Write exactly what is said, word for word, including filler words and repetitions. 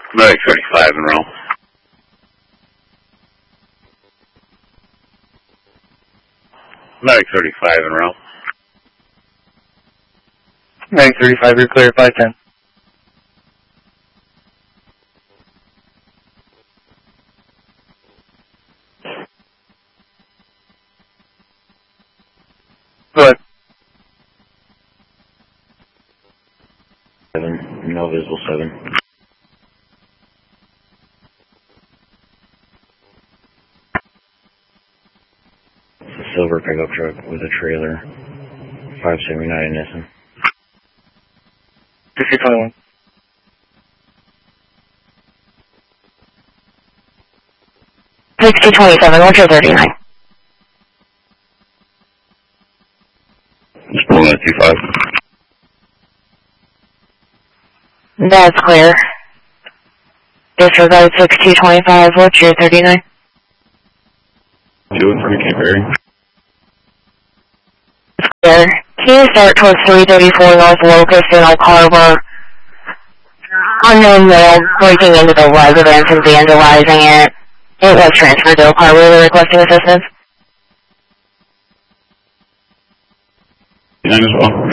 Medic thirty-five in row. Medic thirty-five in row. Medic thirty-five, you're clear, five ten. Go ahead. Seven, no visible seven. It's a silver pickup truck with a trailer. five seventy-nine Nissan. fifty twenty-one. sixty twenty-seven, what's your thirty-nine? Just pulling at two five. That's clear. Disregard sixty twenty-five, what's your thirty-nine? Two in front of Cape Ferry. Clear. Can you start towards three thirty-four North Locust in Oak Harbor? Unknown male breaking into the residence and vandalizing it. It was transferred to Oak Harbor. They're requesting assistance. nine as well.